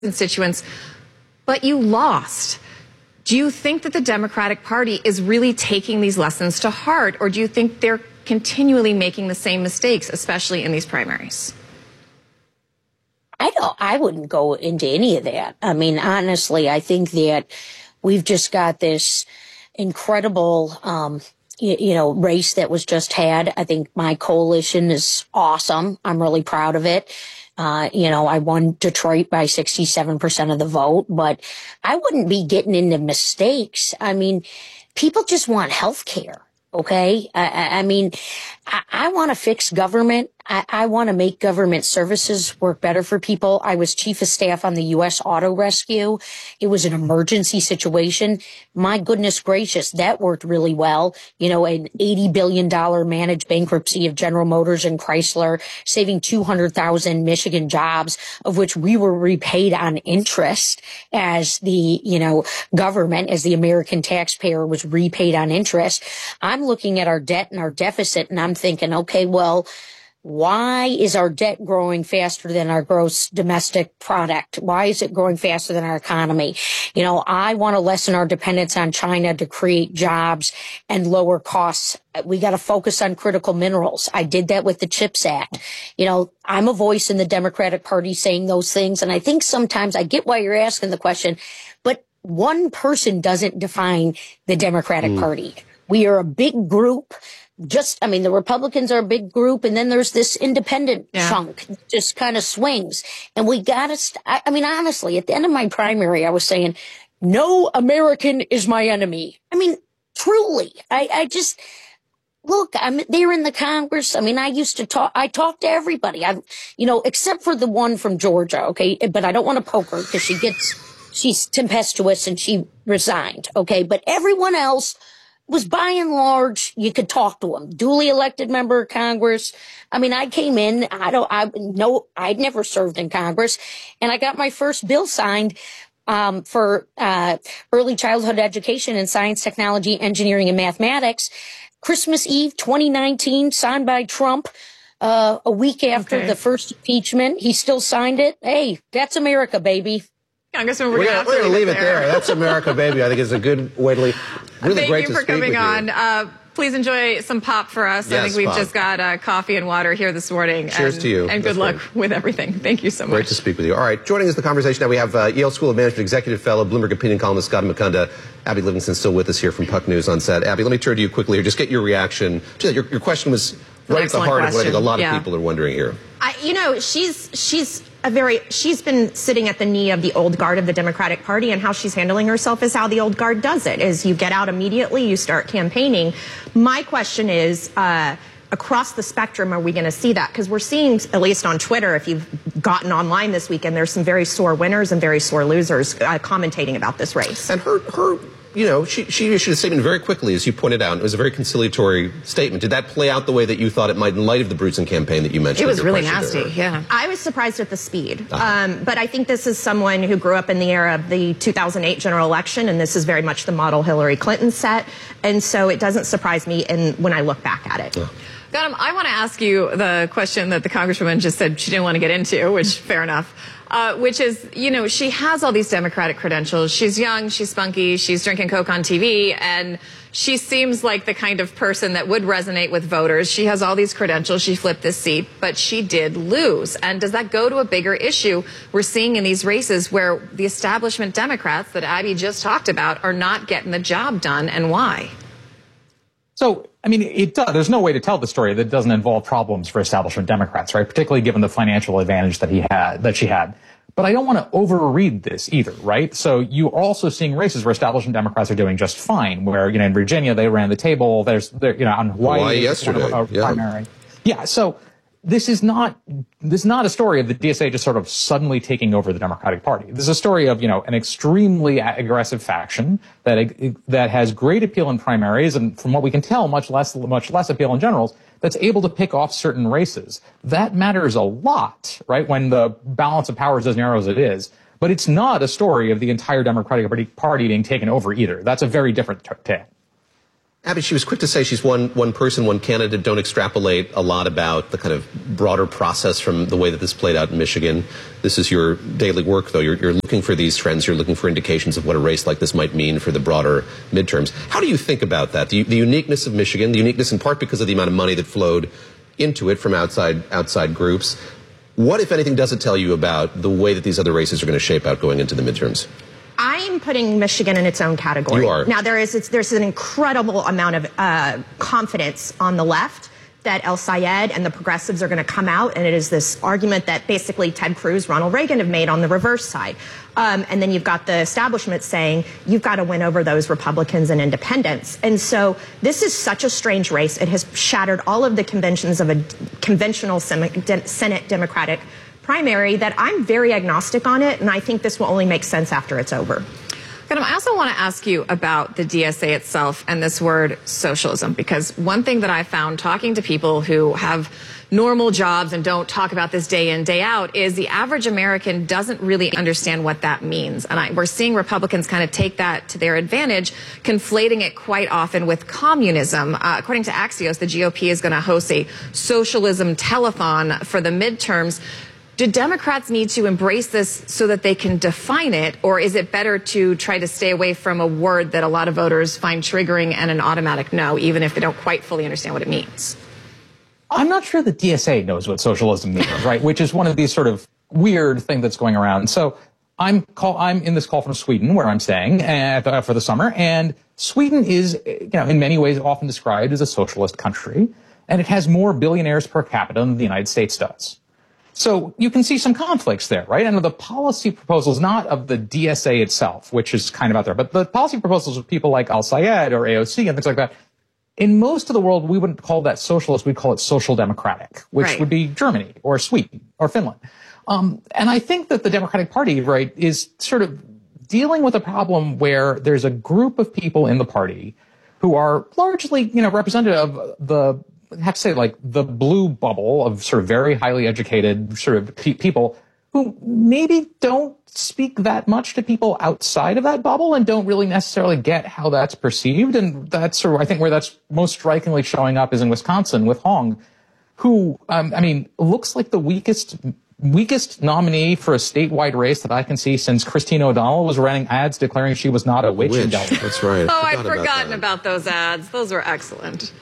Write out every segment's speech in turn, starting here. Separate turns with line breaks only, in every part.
constituents, but you lost. Do you think that the Democratic Party is really taking these lessons to heart, or do you think they're continually making the same mistakes, especially in these primaries?
I wouldn't go into any of that. I mean, honestly, I think that we've just got this incredible, race that was just had. I think my coalition is awesome. I'm really proud of it. I won Detroit by 67% of the vote, but I wouldn't be getting into mistakes. I mean, people just want health care. Okay. I want to fix government. I want to make government services work better for people. I was chief of staff on the U.S. Auto Rescue. It was an emergency situation. My goodness gracious, that worked really well. An $80 billion managed bankruptcy of General Motors and Chrysler, saving 200,000 Michigan jobs, of which we were repaid on interest as the, government, as the American taxpayer was repaid on interest. I'm looking at our debt and our deficit and I'm thinking, okay, well, why is our debt growing faster than our gross domestic product? Why is it growing faster than our economy? I want to lessen our dependence on China to create jobs and lower costs. We got to focus on critical minerals. I did that with the CHIPS Act. I'm a voice in the Democratic Party saying those things. And I think sometimes I get why you're asking the question, but one person doesn't define the Democratic Party. We are a big group. The Republicans are a big group, and then there's this independent chunk that just kind of swings. And we got to, honestly, at the end of my primary, I was saying, no American is my enemy. Truly, I'm there in the Congress. I talk to everybody. Except for the one from Georgia, okay? But I don't want to poke her because she's tempestuous and she resigned, okay? But everyone else was by and large, you could talk to them. Duly elected member of Congress. I came in, I'd never served in Congress, and I got my first bill signed for early childhood education in science, technology, engineering, and mathematics. Christmas Eve, 2019, signed by Trump. A week after the first impeachment, he still signed it. Hey, that's America, baby.
Congressman,
we're going to leave it there. That's America, baby. I think it's a good way to leave. Really
Thank you for coming on. Please enjoy some pop for us.
Yes,
I think we've
pop.
Just got coffee and water here this morning.
Cheers to you.
And good luck with everything. Thank you so much.
Great to speak with you. All right, joining us in the conversation now, we have Yale School of Management Executive Fellow, Bloomberg Opinion columnist Scott Mukunda. Abby Livingston still with us here from Puck News on set. Abby, let me turn to you quickly here. Just get your reaction. Your question was right at the heart of what I think a lot of people are wondering here.
She's been sitting at the knee of the old guard of the Democratic Party, and how she's handling herself is how the old guard does it, is you get out immediately, you start campaigning. My question is, across the spectrum, are we going to see that? Because we're seeing, at least on Twitter, if you've gotten online this weekend, there's some very sore winners and very sore losers commentating about this race.
And she issued a statement very quickly, as you pointed out. It was a very conciliatory statement. Did that play out the way that you thought it might in light of the Bruton campaign that you mentioned?
It was really nasty, yeah.
I was surprised at the speed. But I think this is someone who grew up in the era of the 2008 general election, and this is very much the model Hillary Clinton set. And so it doesn't surprise me when I look back at it.
Yeah.
Gautam, I want to ask you the question that the Congresswoman just said she didn't want to get into, which fair enough. Which is, she has all these Democratic credentials. She's young, she's spunky, she's drinking Coke on TV, and she seems like the kind of person that would resonate with voters. She has all these credentials. She flipped this seat, but she did lose. And does that go to a bigger issue we're seeing in these races where the establishment Democrats that Abby just talked about are not getting the job done, and why?
So, it does. There's no way to tell the story that doesn't involve problems for establishment Democrats, right? Particularly given the financial advantage that she had. But I don't want to overread this either, right? So you are also seeing races where establishment Democrats are doing just fine, where, in Virginia, they ran the table. On Hawaii
yesterday.
Primary. Yeah. So this is not a story of the DSA just sort of suddenly taking over the Democratic Party. This is a story of, an extremely aggressive faction that has great appeal in primaries and, from what we can tell, much less appeal in generals, that's able to pick off certain races. That matters a lot, right, when the balance of power is as narrow as it is. But it's not a story of the entire Democratic Party being taken over either. That's a very different tale.
Abby, she was quick to say she's one person, one candidate. Don't extrapolate a lot about the kind of broader process from the way that this played out in Michigan. This is your daily work, though. You're looking for these trends. You're looking for indications of what a race like this might mean for the broader midterms. How do you think about that? The uniqueness of Michigan, the uniqueness in part because of the amount of money that flowed into it from outside groups. What, if anything, does it tell you about the way that these other races are going to shape out going into the midterms?
I'm putting Michigan in its own category.
You are.
Now, there's an incredible amount of confidence on the left that El Sayed and the progressives are going to come out, and it is this argument that basically Ted Cruz, Ronald Reagan have made on the reverse side. And then you've got the establishment saying, you've got to win over those Republicans and independents. And so this is such a strange race. It has shattered all of the conventions of a conventional Senate Democratic primary that I'm very agnostic on it, and I think this will only make sense after it's over.
I also want to ask you about the DSA itself and this word socialism, because one thing that I found talking to people who have normal jobs and don't talk about this day in, day out is the average American doesn't really understand what that means. And we're seeing Republicans kind of take that to their advantage, conflating it quite often with communism. According to Axios, the GOP is going to host a socialism telethon for the midterms. Do Democrats need to embrace this so that they can define it, or is it better to try to stay away from a word that a lot of voters find triggering and an automatic no, even if they don't quite fully understand what it means?
I'm not sure the DSA knows what socialism means, right? Which is one of these sort of weird things that's going around. So I'm in this call from Sweden, where I'm staying for the summer, and Sweden is, in many ways often described as a socialist country, and it has more billionaires per capita than the United States does. So you can see some conflicts there, right? And the policy proposals, not of the DSA itself, which is kind of out there, but the policy proposals of people like Al Sayed or AOC and things like that, in most of the world, we wouldn't call that socialist. We'd call it social democratic, which would be Germany or Sweden or Finland. And I think that the Democratic Party, right, is sort of dealing with a problem where there's a group of people in the party who are largely, representative of the, I have to say, like the blue bubble of sort of very highly educated sort of people who maybe don't speak that much to people outside of that bubble and don't really necessarily get how that's perceived. And that's sort of, I think, where that's most strikingly showing up is in Wisconsin with Hong, who, looks like the weakest nominee for a statewide race that I can see since Christine O'Donnell was running ads declaring she was not a witch in Delaware.
That's right.
I'd forgotten about those ads. Those were excellent.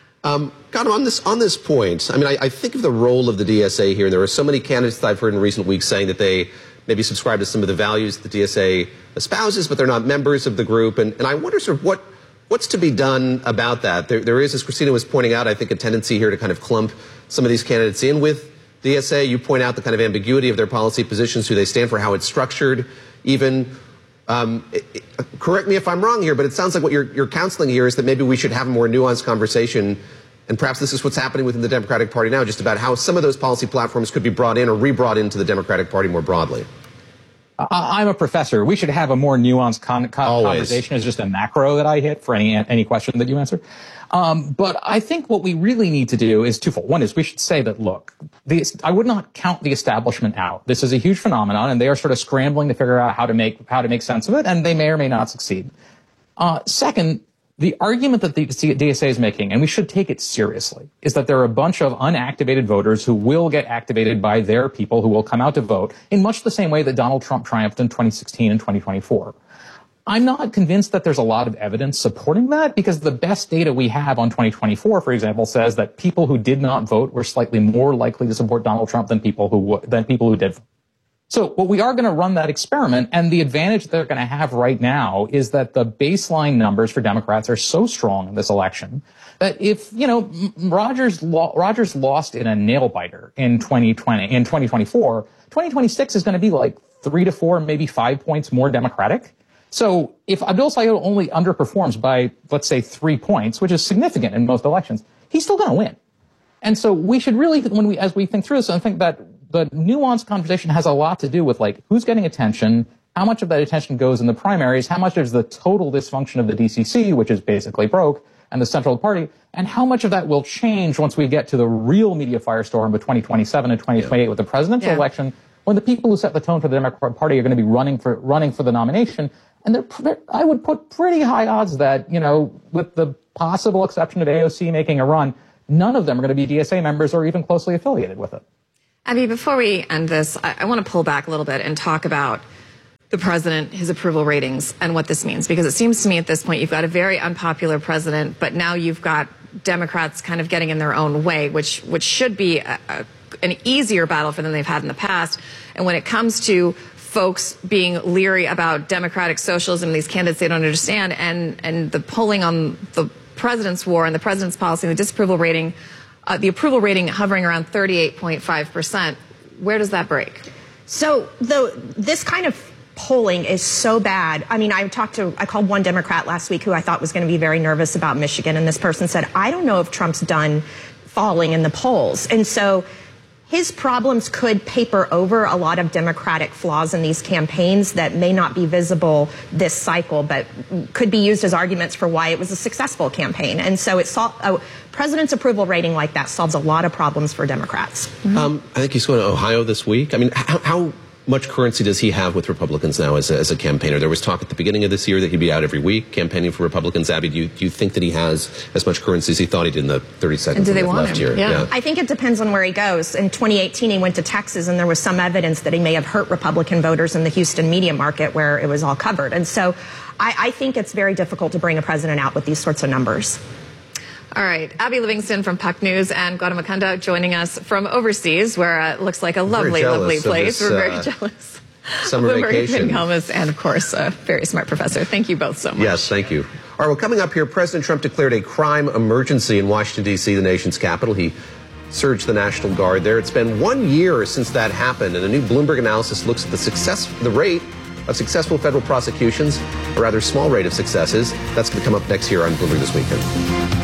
Gautam, on this point, I think of the role of the DSA here, and there are so many candidates that I've heard in recent weeks saying that they maybe subscribe to some of the values the DSA espouses, but they're not members of the group, and I wonder sort of what's to be done about that. There is, as Christina was pointing out, I think a tendency here to kind of clump some of these candidates in with DSA. You point out the kind of ambiguity of their policy positions, who they stand for, how it's structured, even. Correct me if I'm wrong here, but it sounds like what you're counseling here is that maybe we should have a more nuanced conversation, and perhaps this is what's happening within the Democratic Party now, just about how some of those policy platforms could be brought in or re-brought into the Democratic Party more broadly.
I'm a professor. We should have a more nuanced conversation as just a macro that I hit for any question that you answer. But I think what we really need to do is twofold. One is we should say that, look, I would not count the establishment out. This is a huge phenomenon, and they are sort of scrambling to figure out how to make sense of it, and they may or may not succeed. Second, the argument that the DSA is making, and we should take it seriously, is that there are a bunch of unactivated voters who will get activated by their people who will come out to vote in much the same way that Donald Trump triumphed in 2016 and 2024. I'm not convinced that there's a lot of evidence supporting that, because the best data we have on 2024, for example, says that people who did not vote were slightly more likely to support Donald Trump than people who did vote. So what we are going to run that experiment, and the advantage they're going to have right now is that the baseline numbers for Democrats are so strong in this election that if, Rogers lost in a nail biter in 2024, 2026 is going to be like 3 to 4, maybe 5 points more Democratic. So if Abdul Sayed only underperforms by, let's say, 3 points, which is significant in most elections, he's still going to win. And so we should really, as we think through this, I think that the nuanced conversation has a lot to do with, like, who's getting attention, how much of that attention goes in the primaries, how much is the total dysfunction of the DCC, which is basically broke, and the central party, and how much of that will change once we get to the real media firestorm of 2027 and 2028 with the presidential election, when the people who set the tone for the Democratic Party are going to be running for the nomination. And I would put pretty high odds that, with the possible exception of AOC making a run, none of them are going to be DSA members or even closely affiliated with it.
Abby, before we end this, I want to pull back a little bit and talk about the president, his approval ratings, and what this means. Because it seems to me at this point you've got a very unpopular president, but now you've got Democrats kind of getting in their own way, which should be an easier battle for them they've had in the past. And when it comes to folks being leery about democratic socialism, these candidates they don't understand, and the polling on the president's war and the president's policy and the disapproval rating, the approval rating hovering around 38.5%, where does that break?
So this kind of polling is so bad. I mean, I called one Democrat last week who I thought was going to be very nervous about Michigan, and this person said, I don't know if Trump's done falling in the polls. And so his problems could paper over a lot of Democratic flaws in these campaigns that may not be visible this cycle, but could be used as arguments for why it was a successful campaign. And so a president's approval rating like that solves a lot of problems for Democrats.
I think he's going to Ohio this week. I mean, how much currency does he have with Republicans now as a campaigner? There was talk at the beginning of this year that he'd be out every week campaigning for Republicans. Abby, do you think that he has as much currency as he thought he did in the 30 seconds left here?
Yeah.
I think it depends on where he goes. In 2018, he went to Texas, and there was some evidence that he may have hurt Republican voters in the Houston media market where it was all covered. And so I think it's very difficult to bring a president out with these sorts of numbers.
All right. Abby Livingston from Puck News and Gautam Mukunda joining us from overseas, where it looks like a lovely, lovely place. We're very jealous.
Summer vacation.
And, of course, a very smart professor. Thank you both so much.
Yes, thank you. All right, well, coming up here, President Trump declared a crime emergency in Washington, D.C., the nation's capital. He surged the National Guard there. It's been 1 year since that happened, and a new Bloomberg analysis looks at the rate of successful federal prosecutions, a rather small rate of successes. That's going to come up next year on Bloomberg This Weekend.